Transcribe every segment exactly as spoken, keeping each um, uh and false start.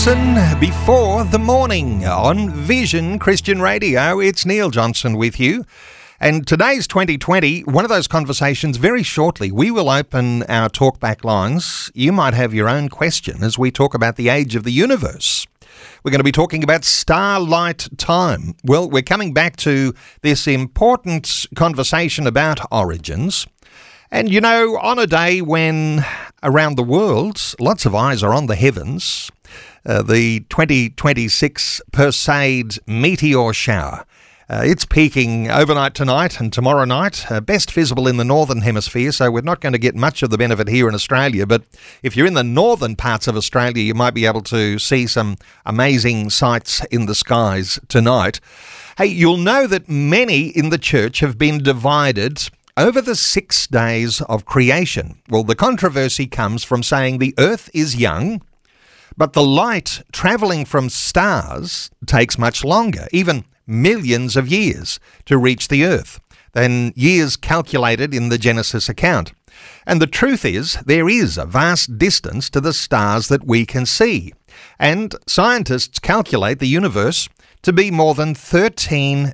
Before the morning on Vision Christian Radio, it's Neil Johnson with you. And today's twenty twenty, one of those conversations very shortly. We will open our talkback lines. You might have your own question as we talk about the age of the universe. We're going to be talking about starlight time. Well, we're coming back to this important conversation about origins. And, you know, on a day when around the world, lots of eyes are on the heavens, uh, the twenty twenty-six Perseid meteor shower. Uh, it's peaking overnight tonight and tomorrow night, uh, best visible in the northern hemisphere, so we're not going to get much of the benefit here in Australia. But if you're in the northern parts of Australia, you might be able to see some amazing sights in the skies tonight. Hey, you'll know that many in the church have been divided over the six days of creation. Well, the controversy comes from saying the earth is young, but the light travelling from stars takes much longer, even millions of years, to reach the earth than years calculated in the Genesis account. And the truth is, there is a vast distance to the stars that we can see. And scientists calculate the universe to be more than thirteen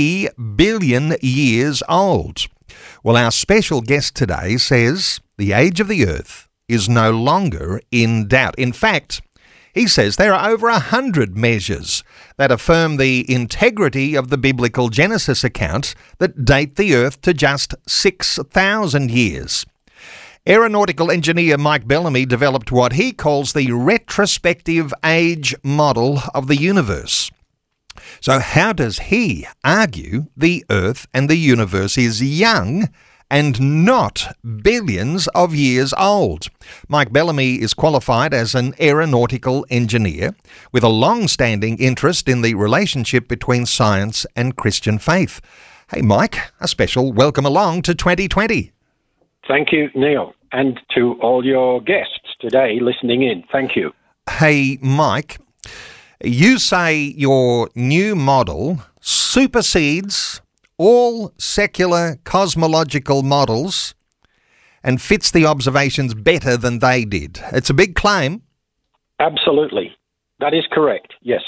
billion years old. Well, our special guest today says the age of the earth is no longer in doubt. In fact, he says there are over a hundred measures that affirm the integrity of the biblical Genesis account that date the earth to just six thousand years. Aeronautical engineer Mike Bellamy developed what he calls the retrospective age model of the universe. So how does he argue the earth and the universe is young and not billions of years old? Mike Bellamy is qualified as an aeronautical engineer with a long-standing interest in the relationship between science and Christian faith. Hey, Mike, a special welcome along to twenty twenty. Thank you, Neil, and to all your guests today listening in. Thank you. Hey, Mike, you say your new model supersedes all secular cosmological models and fits the observations better than they did. It's a big claim. Absolutely. That is correct, yes.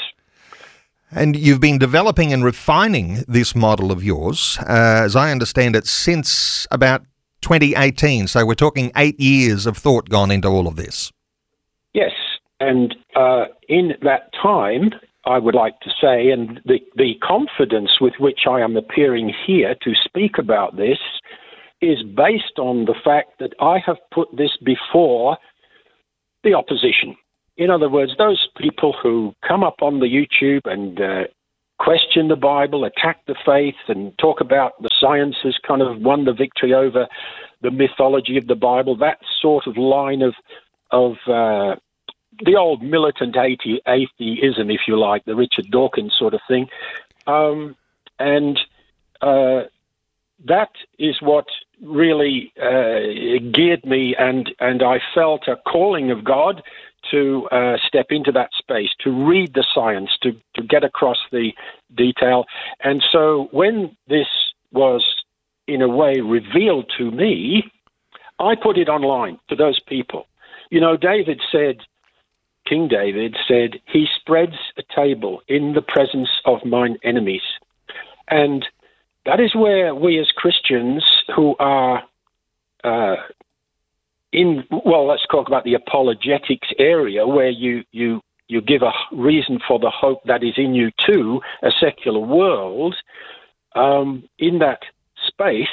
And you've been developing and refining this model of yours, uh, as I understand it, since about twenty eighteen. So we're talking eight years of thought gone into all of this. Yes, and uh, in that time, I would like to say, and the, the confidence with which I am appearing here to speak about this is based on the fact that I have put this before the opposition. In other words, those people who come up on the YouTube and uh, question the Bible, attack the faith, and talk about the science has kind of won the victory over the mythology of the Bible, that sort of line of of uh, the old militant atheism, if you like, the Richard Dawkins sort of thing. Um, and uh, that is what really uh, geared me, and, and I felt a calling of God to uh, step into that space, to read the science, to, to get across the detail. And so when this was, in a way, revealed to me, I put it online to those people. You know, David said, King David said, he spreads a table in the presence of mine enemies. And that is where we as Christians who are uh, in, well, let's talk about the apologetics area, where you, you, you give a reason for the hope that is in you to a secular world. Um, in that space,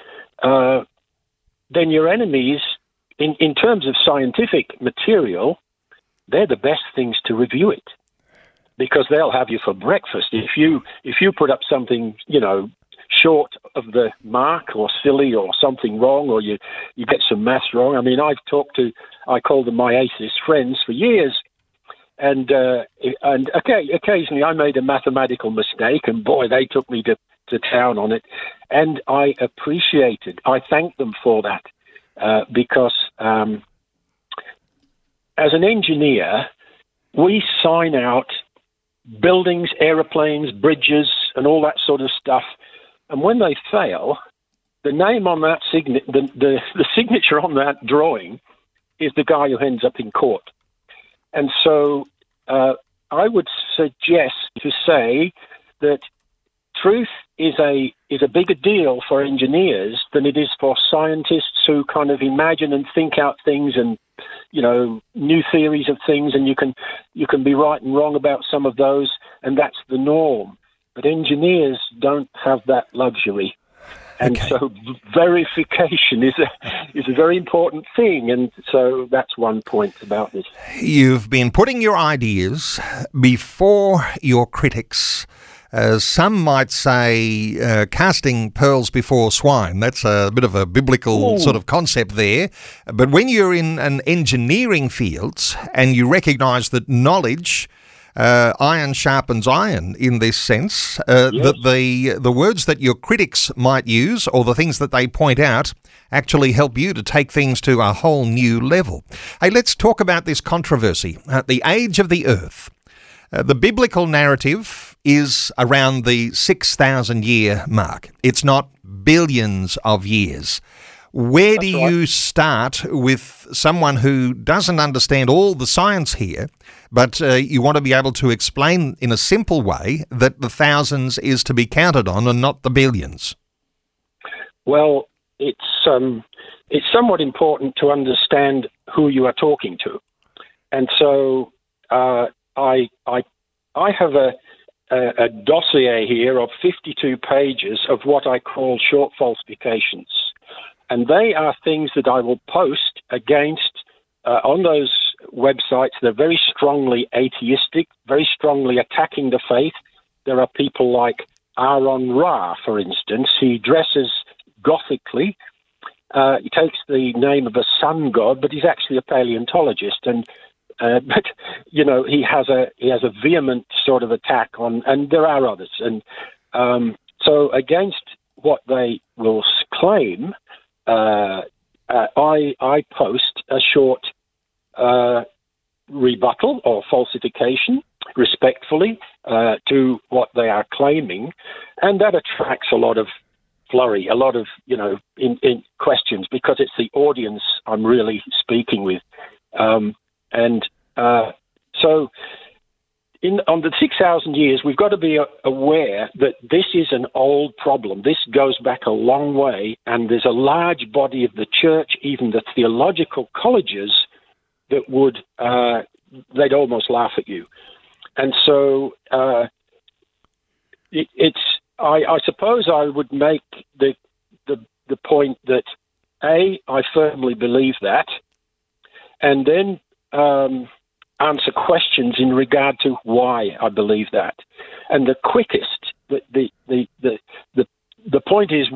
uh, then your enemies, in, in terms of scientific material, they're the best things to review it, because they'll have you for breakfast. If you if you put up something, you know, short of the mark or silly or something wrong, or you, you get some maths wrong. I mean, I've talked to, I call them my atheist friends for years, and uh, and okay, occasionally I made a mathematical mistake, and boy, they took me to, to town on it, and I appreciated, I thanked them for that, uh, because um, as an engineer, we sign out buildings, aeroplanes, bridges, and all that sort of stuff. And when they fail, the name on that sign- the, the the signature on that drawing is the guy who ends up in court. And so uh, I would suggest to say that truth is a is a bigger deal for engineers than it is for scientists who kind of imagine and think out things and, you know, new theories of things, and you can you can be right and wrong about some of those, and that's the norm. But engineers don't have that luxury. And okay. so verification is a is a very important thing, and so that's one point about this. You've been putting your ideas before your critics. Uh, some might say uh, casting pearls before swine. That's a bit of a biblical Ooh. sort of concept there. But when you're in an engineering field and you recognise that knowledge, uh, iron sharpens iron in this sense, uh, yes. that the the words that your critics might use or the things that they point out actually help you to take things to a whole new level. Hey, let's talk about this controversy. Uh, the age of the earth. Uh, the biblical narrative is around the six thousand year mark. It's not billions of years. Where That's do right. you start with someone who doesn't understand all the science here, but uh, you want to be able to explain in a simple way that the thousands is to be counted on and not the billions? Well, it's um, it's somewhat important to understand who you are talking to. And so uh, I, I, I have a, a, a dossier here of fifty-two pages of what I call short falsifications. And they are things that I will post against uh, on those websites. They're very strongly atheistic, very strongly attacking the faith. There are people like Aaron Ra, for instance. He dresses gothically. Uh, he takes the name of a sun god, but he's actually a paleontologist. And uh, but you know he has a he has a vehement sort of attack on, and there are others. And um, so against what they will claim. Uh, uh, I, I post a short uh, rebuttal or falsification, respectfully, uh, to what they are claiming, and that attracts a lot of flurry, a lot of you know in, in questions, because it's the audience I'm really speaking with, um, and uh, so. In, on the six thousand years, we've got to be aware that this is an old problem. This goes back a long way, and there's a large body of the church, even the theological colleges, that would, uh, they'd almost laugh at you. And so uh, it, it's, I, I suppose I would make the, the, the point that, A, I firmly believe that, and then... Um, answer questions in regard to why I believe that. And the quickest, the the the the, the, the point is